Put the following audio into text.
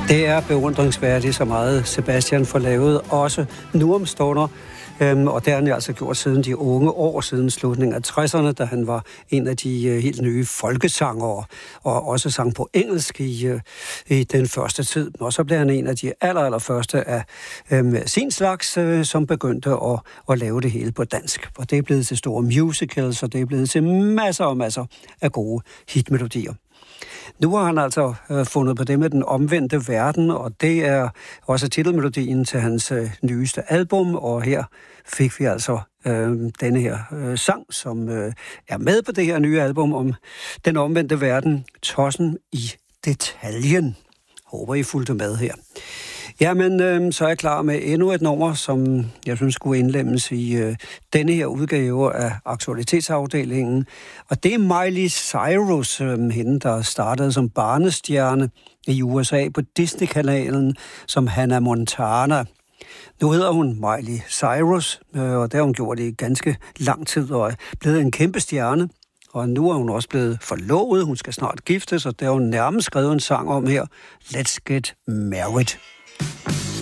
Det er beundringsværdigt, så meget Sebastian får lavet, også nu om stunder. Og det har han altså gjort siden de unge år, siden slutningen af 60'erne, da han var en af de helt nye folkesangere, og også sang på engelsk i den første tid. Og så blev han en af de allerførste af sin slags, som begyndte at lave det hele på dansk. Og det er blevet til store musicals, og det er blevet til masser og masser af gode hitmelodier. Nu har han altså fundet på det med den omvendte verden, og det er også titelmelodien til hans nyeste album, og her fik vi altså denne her sang, som er med på det her nye album om den omvendte verden, Tossen i detaljen. Håber, I fulgte med her. Jamen, så er jeg klar med endnu et nummer, som jeg synes skulle indlemmes i denne her udgave af aktualitetsafdelingen. Og det er Miley Cyrus, hende der startede som barnestjerne i USA på Disney-kanalen som Hannah Montana. Nu hedder hun Miley Cyrus, og det har hun gjort i ganske lang tid og er blevet en kæmpe stjerne. Og nu er hun også blevet forlovet, hun skal snart giftes, og det har hun nærmest skrevet en sang om her. Let's Get Married.